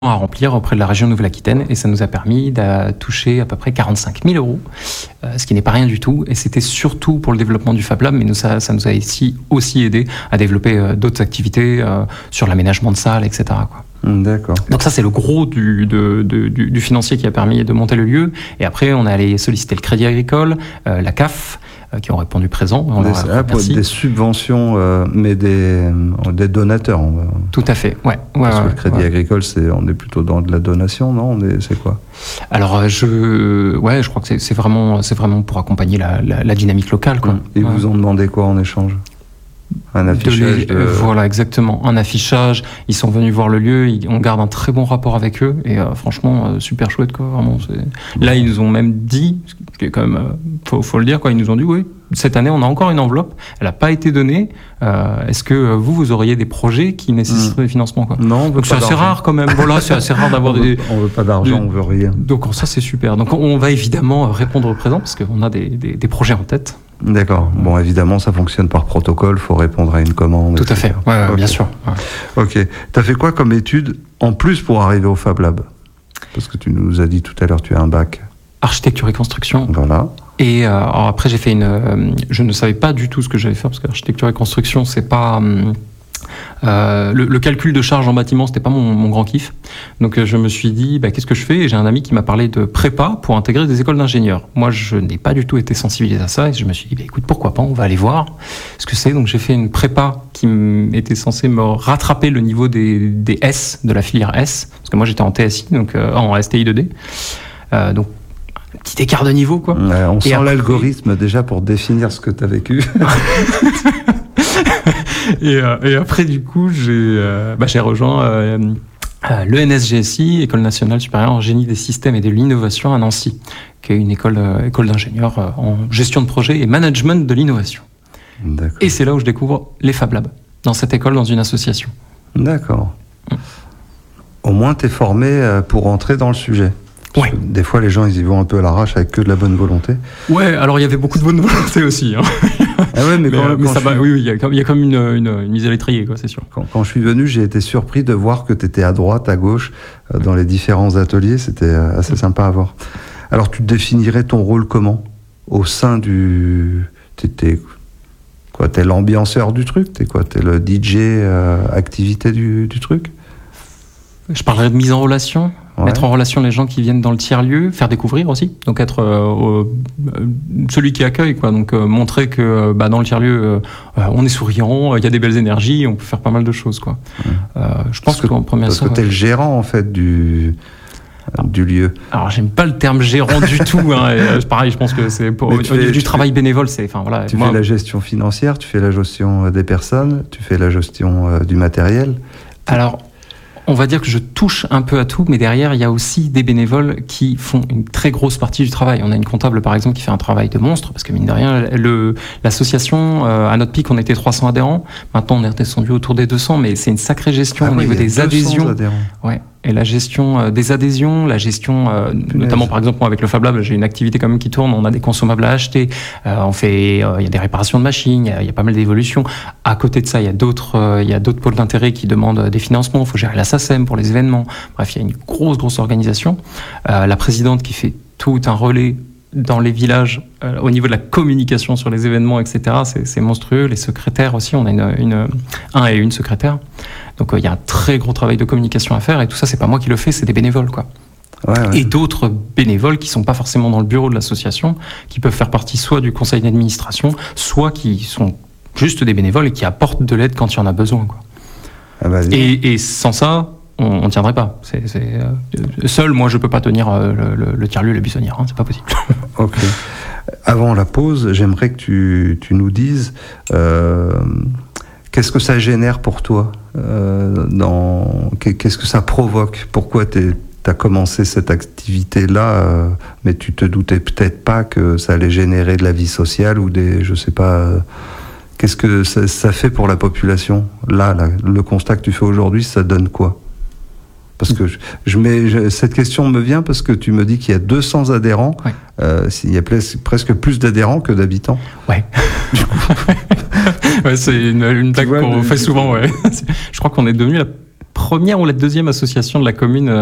à remplir auprès de la région Nouvelle-Aquitaine et ça nous a permis de toucher à peu près 45 000 euros, ce qui n'est pas rien du tout. Et c'était surtout pour le développement du Fab Lab, mais ça nous a aussi aidé à développer d'autres activités sur l'aménagement de salles, etc., quoi. D'accord. Donc ça, c'est le gros du financier qui a permis de monter le lieu. Et après, on est allé solliciter le Crédit Agricole, la CAF, qui ont répondu présent. Pour des subventions, mais des donateurs. Tout à fait, ouais. Parce que le Crédit Agricole, on est plutôt dans de la donation, non ? C'est quoi ? Alors, je crois que c'est vraiment pour accompagner la dynamique locale, quoi. Et vous en demandez quoi en échange ? Un affichage Voilà, exactement. Un affichage. Ils sont venus voir le lieu. On garde un très bon rapport avec eux. Et franchement, super chouette, quoi. Vraiment, là, ils nous ont même dit, ce qui est quand même, faut le dire, quoi. Ils nous ont dit, oui, cette année, on a encore une enveloppe. Elle n'a pas été donnée. Est-ce que vous auriez des projets qui nécessiteraient des financements, quoi ? Non, donc c'est assez rare quand même. Voilà, c'est assez rare d'avoir on veut pas d'argent, on veut rien. Donc ça, c'est super. Donc on va évidemment répondre au présent parce qu'on a des projets en tête. D'accord. Bon, évidemment, ça fonctionne par protocole. Il faut répondre à une commande. Tout à fait. Ouais, okay. Bien sûr. Ouais. Ok. Tu as fait quoi comme étude en plus pour arriver au Fab Lab ? Parce que tu nous as dit tout à l'heure, tu as un bac. Architecture et construction. Voilà. Et alors après, j'ai fait je ne savais pas du tout ce que j'allais faire parce que architecture et construction, c'est pas. Le calcul de charge en bâtiment, c'était pas mon grand kiff. Donc je me suis dit, qu'est-ce que je fais ? Et j'ai un ami qui m'a parlé de prépa pour intégrer des écoles d'ingénieurs. Moi, je n'ai pas du tout été sensibilisé à ça et je me suis dit, écoute, pourquoi pas, on va aller voir ce que c'est. Donc j'ai fait une prépa qui était censée me rattraper le niveau des S, de la filière S, parce que moi j'étais en TSI, donc en STI 2D. Donc petit écart de niveau, quoi. Ouais, on sent l'algorithme déjà pour définir ce que tu as vécu. Et après, du coup, j'ai rejoint l'ENSGSI, École nationale supérieure en génie des systèmes et de l'innovation à Nancy, qui est une école d'ingénieurs en gestion de projet et management de l'innovation. D'accord. Et c'est là où je découvre les Fab Labs, dans cette école, dans une association. D'accord. Au moins, tu es formé pour entrer dans le sujet. Ouais. Des fois, les gens, ils y vont un peu à l'arrache avec que de la bonne volonté. Ouais, alors il y avait beaucoup de bonne volonté aussi. Hein. Ah ouais, mais ça va. Oui, il y a comme une mise à l'étrier, quoi, c'est sûr. Quand je suis venu, j'ai été surpris de voir que tu étais à droite, à gauche, dans les différents ateliers. C'était assez sympa à voir. Alors, tu te définirais ton rôle comment ? Au sein du... T'es l'ambianceur du truc ? T'es le DJ activité du truc ? Je parlerais de mise en relation. Ouais. Mettre en relation les gens qui viennent dans le tiers-lieu, faire découvrir aussi, donc être celui qui accueille, quoi. Donc montrer que dans le tiers-lieu, on est souriant, il y a des belles énergies, on peut faire pas mal de choses, quoi. Je pense qu'en première parce que t'es le gérant en fait du lieu. Alors j'aime pas le terme gérant du tout. Hein, pareil, je pense que c'est au niveau du travail bénévole, c'est voilà. Tu fais la gestion financière, tu fais la gestion des personnes, tu fais la gestion du matériel. Alors. On va dire que je touche un peu à tout, mais derrière, il y a aussi des bénévoles qui font une très grosse partie du travail. On a une comptable, par exemple, qui fait un travail de monstre, parce que mine de rien, l'association, à notre pic, on était 300 adhérents. Maintenant, on est descendu autour des 200, mais c'est une sacrée gestion au niveau des adhésions. Ouais. Et la gestion des adhésions, la gestion, notamment par exemple moi avec le Fab Lab, j'ai une activité quand même qui tourne, on a des consommables à acheter, il y a des réparations de machines, il y a pas mal d'évolutions. À côté de ça, il y a d'autres pôles d'intérêt qui demandent des financements, il faut gérer la SACEM pour les événements. Bref, il y a une grosse organisation. La présidente qui fait tout un relais dans les villages, au niveau de la communication sur les événements, etc., c'est monstrueux. Les secrétaires aussi, on a un et une secrétaire. Donc il y a un très gros travail de communication à faire, et tout ça, c'est pas moi qui le fais, c'est des bénévoles, quoi. Ouais. Et d'autres bénévoles qui sont pas forcément dans le bureau de l'association, qui peuvent faire partie soit du conseil d'administration, soit qui sont juste des bénévoles et qui apportent de l'aide quand il y en a besoin, quoi. Et sans ça, on tiendrait pas. Seul, moi, je peux pas tenir le tiers-lieu, la buissonnière, hein, c'est pas possible. Ok. Avant la pause, j'aimerais que tu nous dises qu'est-ce que ça génère pour toi, qu'est-ce que ça provoque, pourquoi t'as commencé cette activité-là, mais tu te doutais peut-être pas que ça allait générer de la vie sociale ou je sais pas. Qu'est-ce que ça fait pour la population ? Là, le constat que tu fais aujourd'hui, ça donne quoi ? Parce que cette question me vient parce que tu me dis qu'il y a 200 adhérents. Ouais. Il y a presque plus d'adhérents que d'habitants. Ouais. Du coup. Ouais, c'est une blague qu'on fait souvent. Ouais. Je crois qu'on est devenu la première ou la deuxième association de la commune